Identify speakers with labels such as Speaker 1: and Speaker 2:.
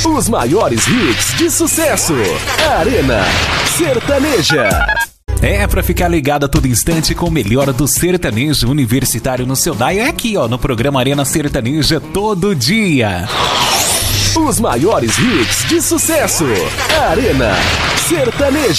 Speaker 1: Os maiores hits de sucesso. Arena Sertaneja.
Speaker 2: É, pra ficar ligado a todo instante com o melhor do sertanejo universitário no seu dial, é aqui, ó, no programa Arena Sertaneja todo dia.
Speaker 1: Os maiores hits de sucesso. Arena Sertaneja.